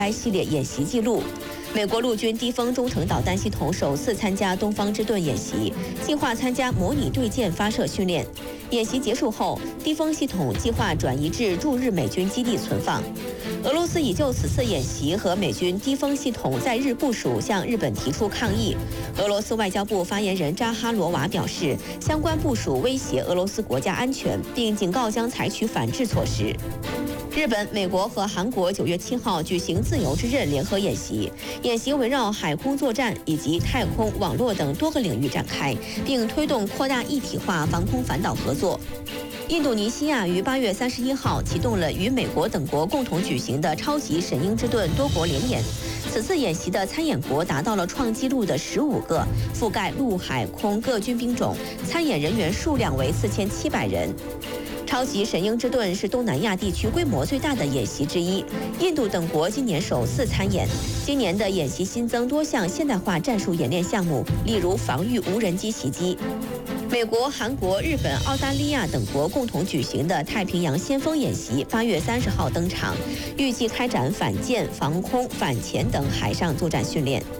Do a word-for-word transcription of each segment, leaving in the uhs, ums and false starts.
该系列演习记录。美国陆军低风中程导弹系统首次参加东方之盾演习，计划参加模拟对舰发射训练。演习结束后，低风系统计划转移至驻日美军基地存放。俄罗斯已就此次演习和美军低风系统在日部署向日本提出抗议。俄罗斯外交部发言人扎哈罗娃表示，相关部署威胁俄罗斯国家安全，并警告将采取反制措施。日本、美国和韩国九月七号举行“自由之刃”联合演习，演习围绕海空作战以及太空、网络等多个领域展开，并推动扩大一体化防空反导合作。印度尼西亚于八月三十一号启动了与美国等国共同举行的超级神鹰之盾多国联演。此次演习的参演国达到了创纪录的十五个，覆盖陆海空各军兵种，参演人员数量为四千七百人。超级神鹰之盾是东南亚地区规模最大的演习之一，印度等国今年首次参演。今年的演习新增多项现代化战术演练项目，例如防御无人机袭击。美国、韩国、日本、澳大利亚等国共同举行的太平洋先锋演习八月三十号登场，预计开展反舰、防空、反潜等海上作战训练。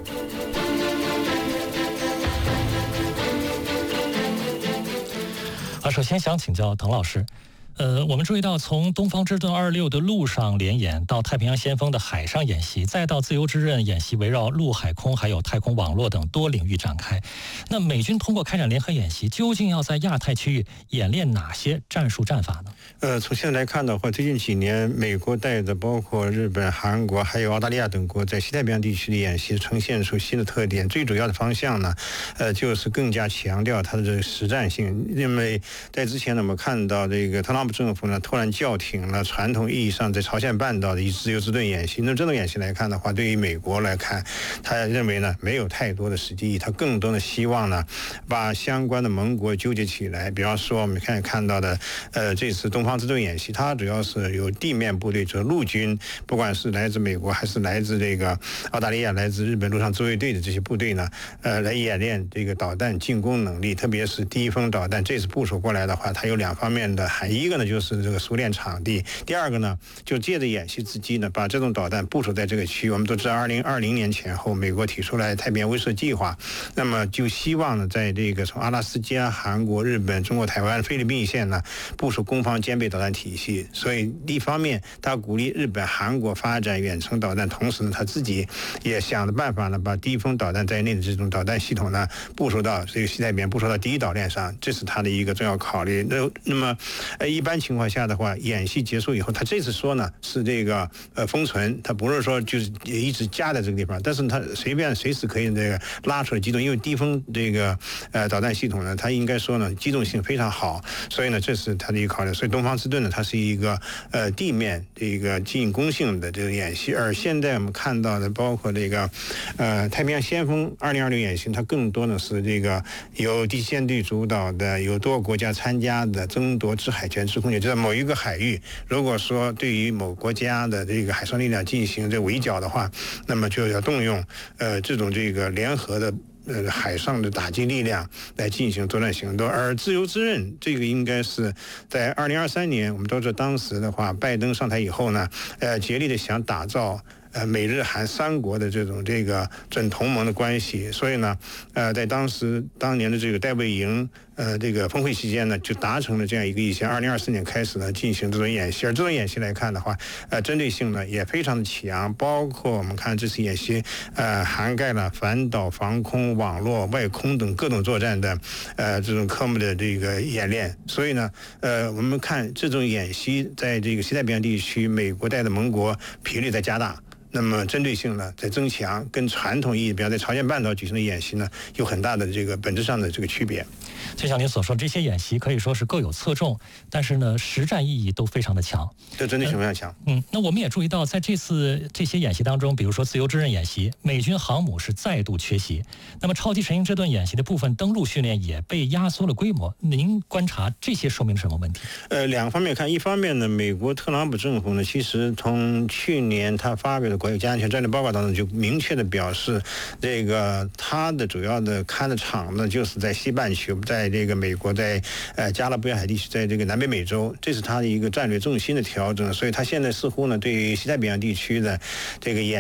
啊，首先想请教滕老师，呃，我们注意到，从东方之盾二六的陆上联演到太平洋先锋的海上演习，再到自由之刃演习，围绕陆海空还有太空网络等多领域展开。那美军通过开展联合演习，究竟要在亚太区域演练哪些战术战法呢？ 呃，从现在来看的话，最近几年美国带的包括日本、韩国还有澳大利亚等国在西太平洋地区的演习呈现出新的特点。最主要的方向呢，呃，就是更加强调它的这个实战性。因为在之前呢，我们看到这个特朗普政府呢突然叫停了传统意义上在朝鲜半岛的以自由之盾演习。那这种演习来看的话，对于美国来看，他认为呢没有太多的实际意义，他更多的希望呢把相关的盟国纠结起来。比方说我们看看到的，呃，这次东方之盾演习，它主要是有地面部队，就是陆军，不管是来自美国还是来自这个澳大利亚、来自日本陆上自卫队的这些部队呢，呃，来演练这个导弹进攻能力，特别是低风导弹。这次部署过来的话，它有两方面的含义，一个呢就是这个熟练场地，第二个呢就借着演习之机呢，把这种导弹部署在这个区域。我们都知道，二零二零年前后，美国提出来太平洋威慑计划，那么就希望呢，在这个从阿拉斯加、韩国、日本、中国台湾、菲律宾线呢部署攻防兼备导弹体系。所以一方面他鼓励日本、韩国发展远程导弹，同时呢他自己也想的办法呢，把低风导弹在内的这种导弹系统呢部署到这个西太平洋，部署到第一岛链上，这是他的一个重要考虑。那那么呃一般情况下的话，演习结束以后，他这次说呢是这个呃封存，他不是说就是一直加在这个地方，但是他随便随时可以这个拉出来机动，因为低风这个呃导弹系统呢，它应该说呢机动性非常好，所以呢这是他的一个考虑。所以东方之盾呢，它是一个呃地面这个进攻性的这个演习，而现在我们看到的包括这个呃太平洋先锋二零二六演习，它更多的是这个由第七舰队主导的，有多个国家参加的争夺制海权、制空权，就在某一个海域，如果说对于某国家的这个海上力量进行这围剿的话，那么就要动用呃这种这个联合的呃海上的打击力量来进行作战行动。而自由之刃这个应该是在二零二三年，我们都知道当时的话，拜登上台以后呢，呃竭力的想打造呃，美日韩三国的这种这个准同盟的关系，所以呢，呃，在当时当年的这个戴维营呃这个峰会期间呢，就达成了这样一个意向。二零二四年开始呢，进行这种演习，而这种演习来看的话，呃，针对性呢也非常的强，包括我们看这次演习，呃，涵盖了反导、防空、网络、外空等各种作战的呃这种科目的这个演练。所以呢，呃，我们看这种演习在这个西太平洋地区，美国带的盟国频率在加大。那么针对性呢在增强，跟传统意义，比方在朝鲜半岛举行的演习呢，有很大的这个本质上的这个区别。 就像您所说，这些演习可以说是各有侧重，但是呢，实战意义都非常的强， 这针对性非常强。 嗯，那我们也注意到，在这次这些演习当中，比如说自由之刃演习，美军航母是再度缺席。那么超级神鹰之盾演习的部分登陆训练也被压缩了规模。您观察这些说明什么问题？ 呃，两方面看，一方面呢，美国特朗普政府呢，其实从去年他发表的国有加安全战略报告当中就明确的表示，这个它的主要的看的场呢，就是在西半球，在这个美国，在呃加勒比海地区，在这个南北美洲，这是它的一个战略重心的调整。所以它现在似乎呢，对于西太平洋地区的这个演